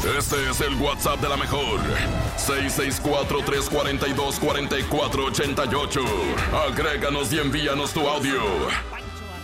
Este es el WhatsApp de la mejor. 664-342-4488. Agréganos y envíanos tu audio.